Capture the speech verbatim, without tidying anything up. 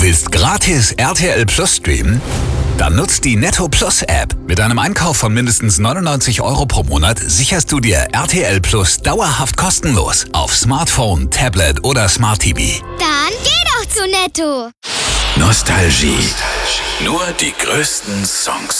willst gratis R T L Plus streamen? Dann nutzt die Netto Plus App. Mit einem Einkauf von mindestens neunundneunzig Euro pro Monat sicherst du dir R T L Plus dauerhaft kostenlos auf Smartphone, Tablet oder Smart T V. Dann geh doch zu Netto. Nostalgie. Nur die größten Songs.